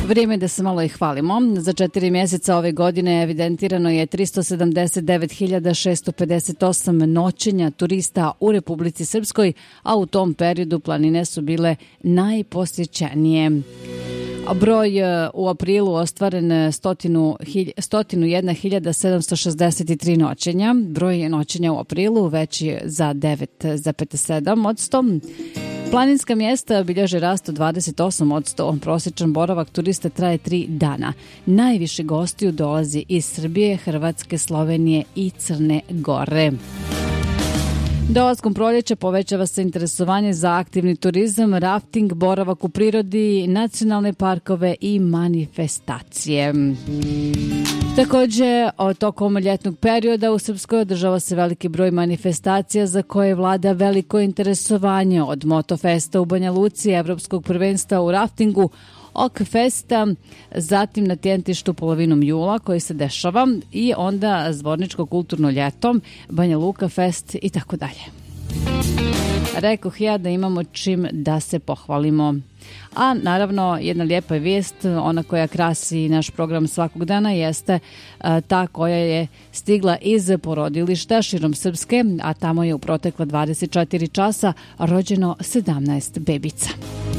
Vrijeme da se malo i hvalimo. Za 4 mjeseca ove godine evidentirano je 379.658 noćenja turista u Republici Srpskoj, a u tom periodu planine su bile najposjećenije. Broj u aprilu ostvaren 101.763 noćenja. Broj noćenja u aprilu veći je za 9,7%. Planinska mjesta bilježe rast od 28%. Prosječan boravak turista traje 3 dana. Najviše gostiju dolazi iz Srbije, Hrvatske, Slovenije i Crne Gore. Dolaskom proljeća povećava se interesovanje za aktivni turizam, rafting, boravak u prirodi, nacionalne parkove i manifestacije. Također, tokom ljetnog perioda u Srpskoj održava se veliki broj manifestacija za koje vlada veliko interesovanje, od Motofesta u Banja Luci, Evropskog prvenstva u raftingu, Okfesta, zatim na Tjentištu polovinom jula koji se dešava i onda Zvorničko kulturno ljeto, Banja Luka fest i tako dalje. Rekoh ja da imamo čim da se pohvalimo. A naravno jedna lijepa vijest, ona koja krasi naš program svakog dana, jeste ta koja je stigla iz porodilišta širom Srpske, a tamo je u protekla 24 časa rođeno 17 bebica.